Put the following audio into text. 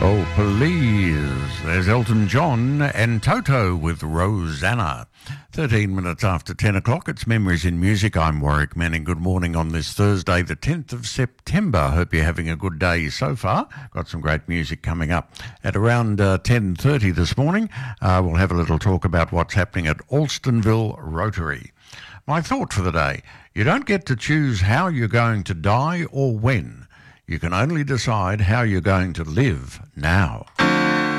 Oh, please. There's Elton John and Toto with Rosanna. 13 minutes after 10 o'clock. It's Memories in Music. I'm Warwick Manning. Good morning on this Thursday, the 10th of September. Hope you're having a good day so far. Got some great music coming up. At around 10:30 this morning, we'll have a little talk about what's happening at Alstonville Rotary. My thought for the day, you don't get to choose how you're going to die or when. You can only decide how you're going to live now.